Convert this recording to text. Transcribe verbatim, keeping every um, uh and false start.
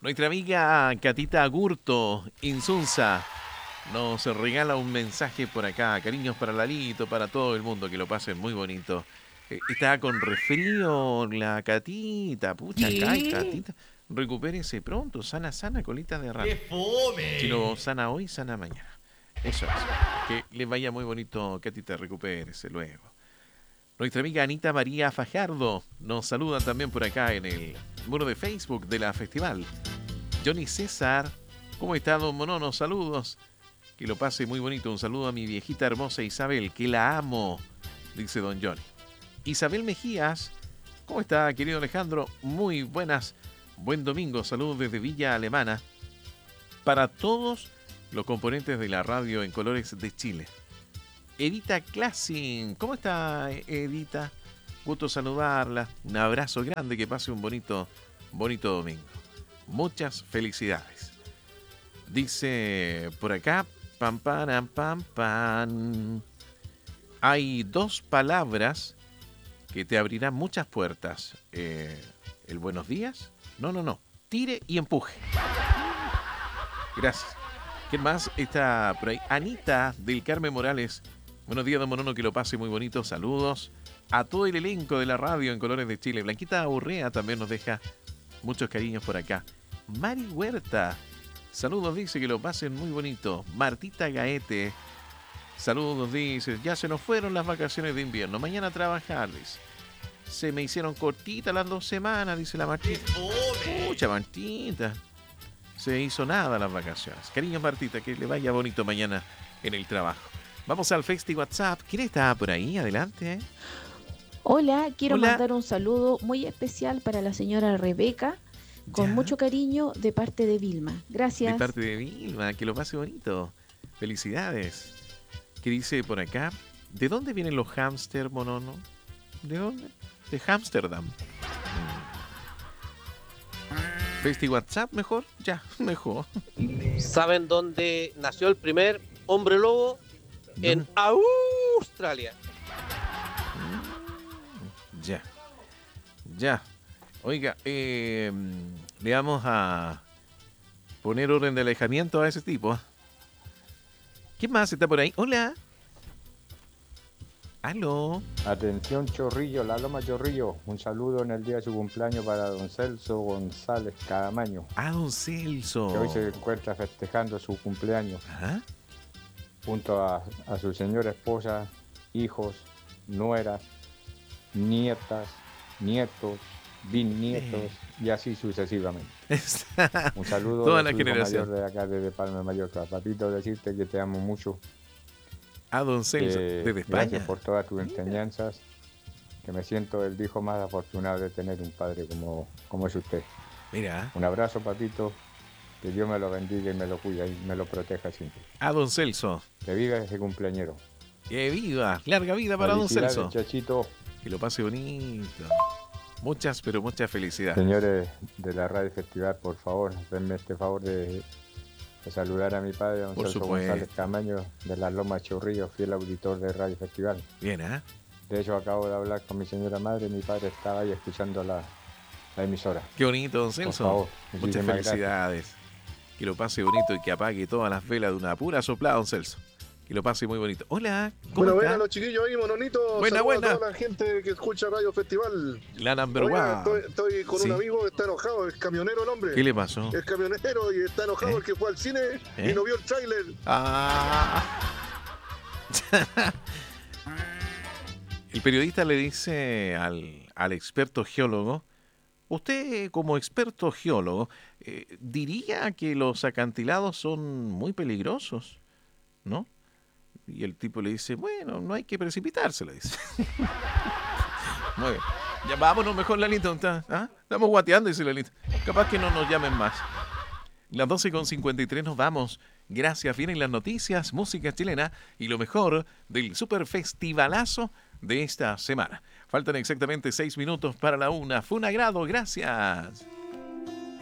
Nuestra amiga Catita Agurto, Insunza, nos regala un mensaje por acá. Cariños para Lalito, para todo el mundo, que lo pasen muy bonito. Eh, está con resfrío la Catita. Pucha, acá hay Catita. Recupérese pronto, sana, sana, colita de rana. ¡Qué fome! Si no sana hoy, sana mañana. Eso es. Que le vaya muy bonito, Catita, recupérese luego. Nuestra amiga Anita María Fajardo nos saluda también por acá en el muro de Facebook de la festival. Johnny César, ¿cómo está, don Monono? Saludos. Que lo pase muy bonito. Un saludo a mi viejita hermosa Isabel, que la amo, dice don Johnny. Isabel Mejías, ¿cómo está, querido Alejandro? Muy buenas. Buen domingo. Saludos desde Villa Alemana para todos los componentes de la radio en colores de Chile. Edita Classing, ¿cómo está, Edita? Gusto saludarla. Un abrazo grande, que pase un bonito, bonito domingo. Muchas felicidades. Dice por acá, pam, pam, pam, pam. Hay dos palabras que te abrirán muchas puertas. Eh, el buenos días. No, no, no. Tire y empuje. Gracias. ¿Quién más está por ahí? Anita del Carmen Morales. Buenos días, don Monono, que lo pase muy bonito. Saludos a todo el elenco de la radio en colores de Chile. Blanquita Urrea también nos deja muchos cariños por acá. Mari Huerta, saludos, dice, que lo pasen muy bonito. Martita Gaete, saludos, dice, ya se nos fueron las vacaciones de invierno. Mañana a trabajar, dice. Se me hicieron cortitas las dos semanas, dice la Martita. Mucha Martita. Se hizo nada las vacaciones. Cariño, Martita, que le vaya bonito mañana en el trabajo. Vamos al Festi WhatsApp. ¿Quién está por ahí? Adelante. Hola, quiero Hola. mandar un saludo muy especial para la señora Rebeca, con Ya. mucho cariño de parte de Vilma. Gracias. De parte de Vilma, que lo pase bonito. Felicidades. ¿Qué dice por acá? ¿De dónde vienen los hámster, Monono? ¿De dónde? De Ámsterdam. Festi WhatsApp, mejor. Ya, mejor. ¿Saben dónde nació el primer hombre lobo? No. En Australia. Ya. Ya. Oiga, eh, le vamos a poner orden de alejamiento a ese tipo. ¿Quién más está por ahí? Hola. Aló. Atención, Chorrillo, la Loma Chorrillo. Un saludo en el día de su cumpleaños para don Celso González Cadamaño, Ah, don Celso. que hoy se encuentra festejando su cumpleaños Ajá. junto a, a su señora esposa, hijos, nueras, nietas, nietos, bisnietos y así sucesivamente. Un saludo Toda de la su hijo generación. mayor de acá desde Palma de Mallorca. Papito, decirte que te amo mucho. Ah, don Celso, que desde España. gracias por todas tus enseñanzas, que me siento el hijo más afortunado de tener un padre como, como es usted. Mira. Un abrazo, papito, que Dios me lo bendiga y me lo cuida y me lo proteja siempre. Ah, don Celso. Que viva ese cumpleañero. Que viva. Larga vida para don Felicidades, Celso. Chachito. Que lo pase bonito. Muchas, pero muchas felicidades. Señores de la Radio Festival, por favor, denme este favor de, de saludar a mi padre, don Por Celso supuesto. González Camaño, de las Lomas Chorrillos, fiel auditor de Radio Festival. Bien, ¿eh? De hecho, acabo de hablar con mi señora madre, mi padre estaba ahí escuchando la, la emisora. Qué bonito, don Por Celso. favor, Muchas muchísimas felicidades. Que lo pase bonito y que apague todas las velas de una pura soplada, don Celso. Que lo pase muy bonito. Hola, ¿cómo Bueno, está? buenas los chiquillos ahí, mononitos. Buena, Saludos buena. a toda la gente que escucha Radio Festival. La number Oiga, one. estoy, estoy con Sí. un amigo que está enojado, es camionero el hombre. ¿Qué le pasó? Es camionero y está enojado ¿Eh? porque fue al cine ¿Eh? y no vio el tráiler. Ah. El periodista le dice al, al experto geólogo: usted, como experto geólogo, eh, diría que los acantilados son muy peligrosos, ¿no? Y el tipo le dice: bueno, no hay que precipitarse, le dice. Muy bien. Ya vámonos mejor, Lalito. ¿Ah? Estamos guateando, dice Lalito. Capaz que no nos llamen más. Las doce con cincuenta y tres nos vamos. Gracias, vienen las noticias, música chilena y lo mejor del super festivalazo de esta semana. Faltan exactamente seis minutos para la una. Fue un agrado, gracias.